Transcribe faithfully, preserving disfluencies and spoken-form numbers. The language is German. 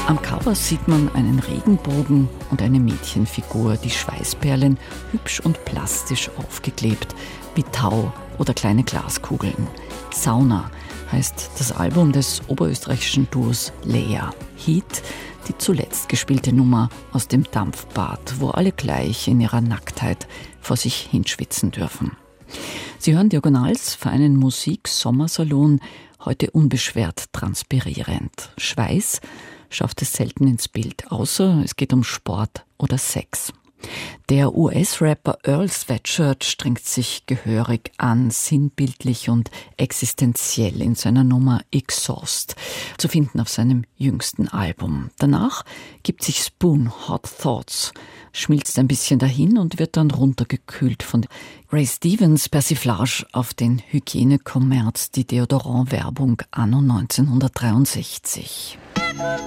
Am Cover sieht man einen Regenbogen und eine Mädchenfigur, die Schweißperlen hübsch und plastisch aufgeklebt, wie Tau oder kleine Glaskugeln. Sauna heißt das Album des oberösterreichischen Duos Lea. Heat, die zuletzt gespielte Nummer aus dem Dampfbad, wo alle gleich in ihrer Nacktheit vor sich hinschwitzen dürfen. Sie hören Diagonals für einen Musik-Sommersalon, heute unbeschwert transpirierend. Schweiß schafft es selten ins Bild, außer es geht um Sport oder Sex. Der U S-Rapper Earl Sweatshirt strengt sich gehörig an, sinnbildlich und existenziell in seiner Nummer Exhaust, zu finden auf seinem jüngsten Album. Danach gibt sich Spoon Hot Thoughts, schmilzt ein bisschen dahin und wird dann runtergekühlt von Ray Stevens Persiflage auf den Hygienekommerz, die Deodorant-Werbung anno neunzehnhundertdreiundsechzig.